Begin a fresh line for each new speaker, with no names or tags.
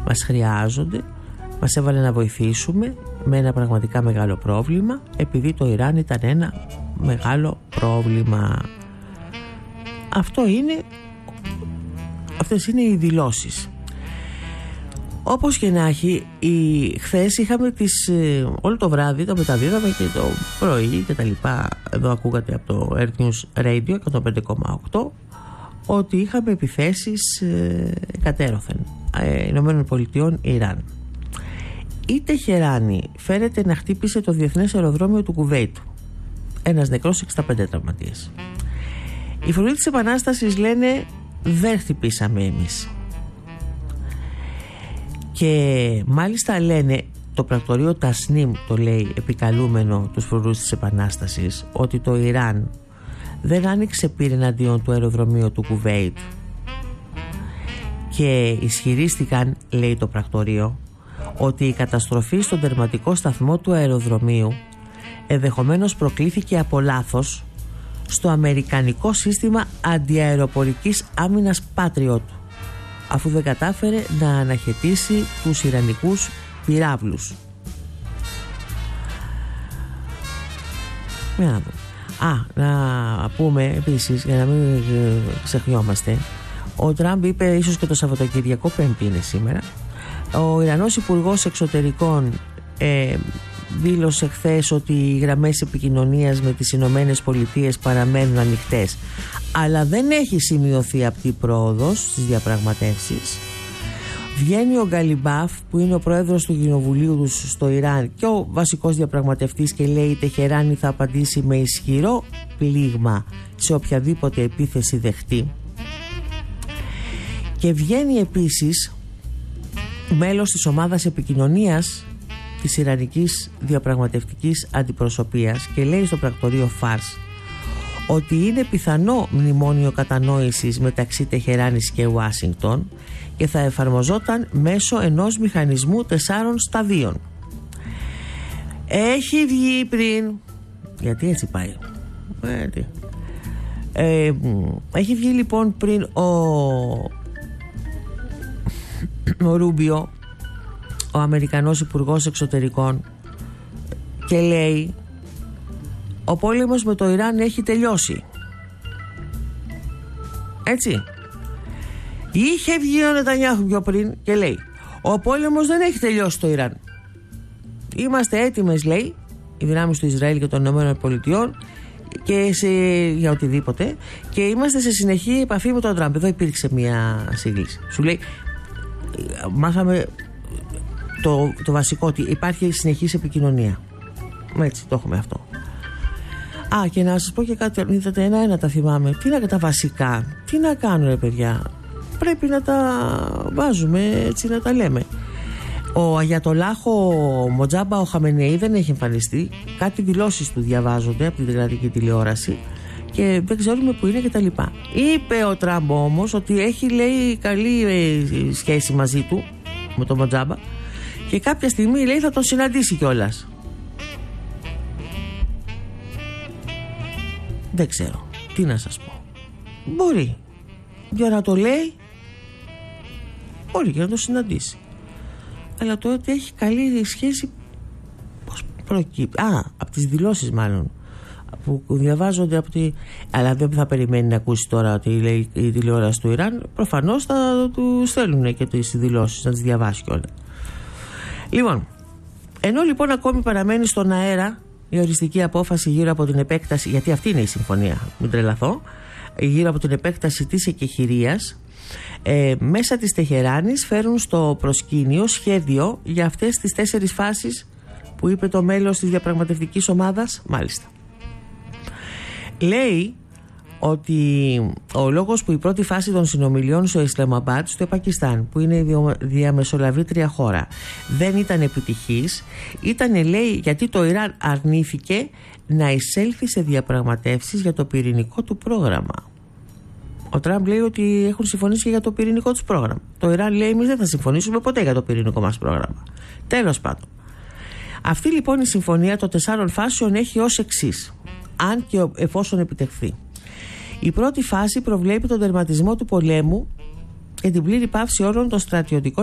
μας χρειάζονται, μας έβαλε να βοηθήσουμε με ένα πραγματικά μεγάλο πρόβλημα, επειδή το Ιράν ήταν ένα μεγάλο πρόβλημα. Αυτές είναι οι δηλώσεις. Όπως και να έχει, χθες είχαμε όλο το βράδυ, το μεταδίδαμε και το πρωί και τα λοιπά. Εδώ ακούγατε από το Earth News Radio 105,8 ότι είχαμε επιθέσεις κατέρωθεν Ηνωμένων Πολιτειών Ιράν. Η Τεχεράνη φέρεται να χτύπησε το διεθνές αεροδρόμιο του Κουβέιτ. Ένας νεκρός, 65 τραυματίες. Οι φρουροί της Επανάστασης λένε δεν χτυπήσαμε εμείς. Και μάλιστα λένε, το πρακτορείο Τασνίμ το λέει επικαλούμενο τους φρουρούς της Επανάστασης, ότι το Ιράν δεν άνοιξε πύρ εναντίον του αεροδρομίου του Κουβέιτ, και ισχυρίστηκαν, λέει το πρακτορείο, ότι η καταστροφή στον τερματικό σταθμό του αεροδρομίου ενδεχομένως προκλήθηκε από λάθος στο αμερικανικό σύστημα αντιαεροπορικής άμυνας Patriot, αφού δεν κατάφερε να αναχαιτήσει τους ιρανικούς πυράβλους. Να πούμε επίσης, για να μην ξεχνιόμαστε, ο Τραμπ είπε, ίσως και το Σαββατοκύριακο, Πέμπτη είναι σήμερα, ο Ιρανός Υπουργός Εξωτερικών δήλωσε χθες ότι οι γραμμές επικοινωνίας με τις Ηνωμένες Πολιτείες παραμένουν ανοιχτές, αλλά δεν έχει σημειωθεί αυτή η πρόοδος στις διαπραγματεύσεις. Βγαίνει ο Γκαλιμπάφ, που είναι ο πρόεδρος του κοινοβουλίου τους στο Ιράν και ο βασικός διαπραγματευτής, και λέει η Τεχεράνη θα απαντήσει με ισχυρό πλήγμα σε οποιαδήποτε επίθεση δεχτεί. Και βγαίνει επίσης μέλος της ομάδας επικοινωνίας της Ιρανικής διαπραγματευτικής αντιπροσωπείας και λέει στο πρακτορείο Φάρς ότι είναι πιθανό μνημόνιο κατανόησης μεταξύ Τεχεράνης και Ουάσιγκτον και θα εφαρμοζόταν μέσω ενός μηχανισμού 4 σταδίων. Έχει βγει πριν, γιατί έτσι πάει, έχει βγει λοιπόν πριν ο Ρούμπιο, ο Αμερικανός Υπουργός Εξωτερικών, και λέει ο πόλεμος με το Ιράν έχει τελειώσει. Έτσι. Είχε βγει ο Νετανιάχου πιο πριν και λέει ο πόλεμος δεν έχει τελειώσει το Ιράν. Είμαστε έτοιμες, λέει, οι δυνάμεις του Ισραήλ και των Ηνωμένων Πολιτειών για οτιδήποτε, και είμαστε σε συνεχή επαφή με τον Τραμπ. Εδώ υπήρξε μια σύγκληση. Σου λέει, μάθαμε το βασικό, ότι υπάρχει συνεχής επικοινωνία. Έτσι το έχουμε αυτό. Και να σας πω και κάτι, είδατε, ένα τα θυμάμαι. Τα βασικά, τι να κάνουν ρε παιδιά, πρέπει να τα βάζουμε έτσι, να τα λέμε. Ο Αγιατολάχο Μοτζάμπα, ο Χαμενεή, δεν έχει εμφανιστεί. Κάτι δηλώσεις του διαβάζονται από την κρατική τηλεόραση και δεν ξέρουμε που είναι κτλ. Είπε ο Τραμπ όμως ότι έχει, λέει, καλή σχέση μαζί του, με τον Μοτζάμπα, και κάποια στιγμή, λέει, θα τον συναντήσει κιόλας. Δεν ξέρω τι να σας πω. Μπορεί για να το λέει, μπορεί για να το συναντήσει, αλλά το ότι έχει καλή σχέση πώς προκύπτει? Από τις δηλώσεις μάλλον που διαβάζονται αλλά δεν θα περιμένει να ακούσει τώρα ότι λέει η τηλεόραση του Ιράν. Προφανώς θα του στέλνουν και τις δηλώσεις να τις διαβάσει κιόλα. Λοιπόν, ενώ λοιπόν ακόμη παραμένει στον αέρα η οριστική απόφαση γύρω από την επέκταση, γιατί αυτή είναι η συμφωνία, μην τρελαθώ, γύρω από την επέκταση της εκεχηρίας, μέσα της Τεχεράνης φέρουν στο προσκήνιο σχέδιο για αυτές τις 4 φάσεις που είπε το μέλος της διαπραγματευτικής ομάδας. Μάλιστα, λέει ότι ο λόγος που η πρώτη φάση των συνομιλιών στο Ισλαμαμπάντ, στο Πακιστάν, που είναι η διαμεσολαβήτρια χώρα, δεν ήταν επιτυχής, ήταν, λέει, γιατί το Ιράν αρνήθηκε να εισέλθει σε διαπραγματεύσεις για το πυρηνικό του πρόγραμμα. Ο Τραμπ λέει ότι έχουν συμφωνήσει και για το πυρηνικό τους πρόγραμμα. Το Ιράν λέει, εμείς δεν θα συμφωνήσουμε ποτέ για το πυρηνικό μας πρόγραμμα. Τέλος πάντων, αυτή λοιπόν η συμφωνία των 4 φάσεων έχει ως εξής, αν και εφόσον επιτευχθεί. Η πρώτη φάση προβλέπει τον τερματισμό του πολέμου και την πλήρη πάυση όλων των στρατιωτικών